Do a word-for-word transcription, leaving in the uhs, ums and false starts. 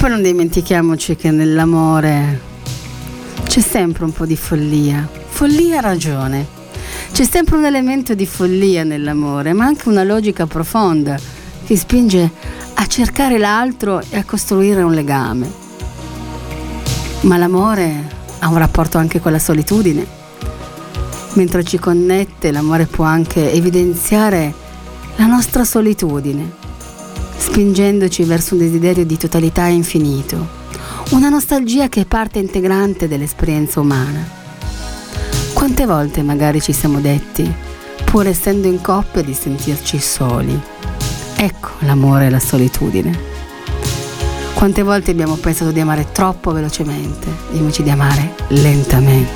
poi non dimentichiamoci che nell'amore c'è sempre un po' di follia, follia a ragione. C'è sempre un elemento di follia nell'amore, ma anche una logica profonda che spinge a cercare l'altro e a costruire un legame. Ma l'amore ha un rapporto anche con la solitudine. Mentre ci connette, l'amore può anche evidenziare la nostra solitudine, spingendoci verso un desiderio di totalità infinito, una nostalgia che è parte integrante dell'esperienza umana. Quante volte magari ci siamo detti, pur essendo in coppia, di sentirci soli. Ecco l'amore e la solitudine. Quante volte abbiamo pensato di amare troppo velocemente, invece di amare lentamente.